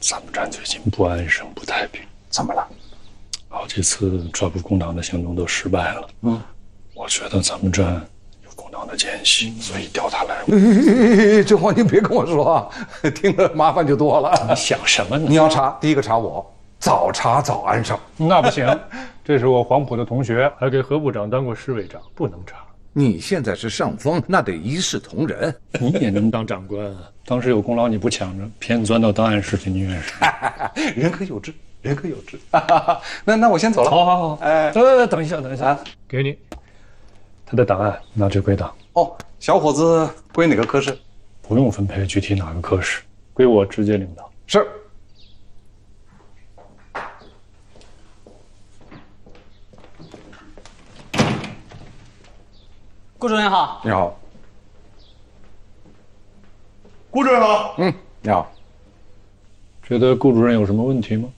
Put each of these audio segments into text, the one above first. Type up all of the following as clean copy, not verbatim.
咱们站最近不安生不太平。 怎么了？ 好几次抓捕共党的行动都失败了。我觉得咱们站有共党的奸细，所以调他来。 这话你别跟我说啊，听了麻烦就多了。 你想什么呢？ 你要查，第一个查我，早查早安生。 那不行，这是我黄埔的同学，还给何部长当过侍卫长，不能查。 你现在是上峰，那得一视同仁。 你也能当长官啊？当时有功劳你不抢着，偏钻到档案室去，你愿意？ 人可有志，人可有志。那我先走了。 好，哎，等一下， 给你， 他的档案拿去归档。 哦，小伙子归哪个科室？ 不用分配具体哪个科室，归我直接领导。 是。 顾主任好。 你好。 顾主任好。 你好。 觉得顾主任有什么问题吗？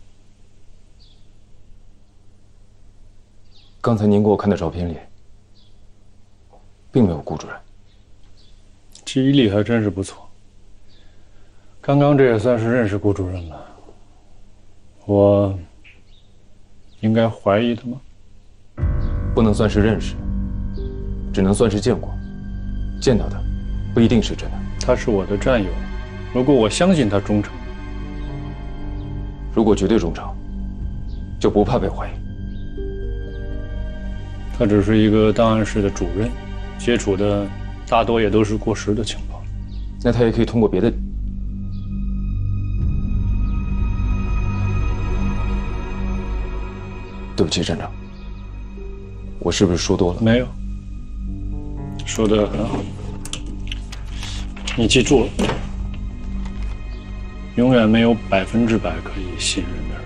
刚才您给我看的照片里，并没有顾主任。 记忆力还真是不错。刚刚这也算是认识顾主任了。我应该怀疑他吗？ 不能算是认识，只能算是见过。见到的不一定是真的。 他是我的战友，如果我相信他忠诚， 如果绝对忠诚，就不怕被怀疑。 他只是一个档案室的主任，接触的大多也都是过时的情报。 那他也可以通过别的。对不起，站长，我是不是说多了？ 没有，说得很好。你记住了，永远没有100%可以信任的人。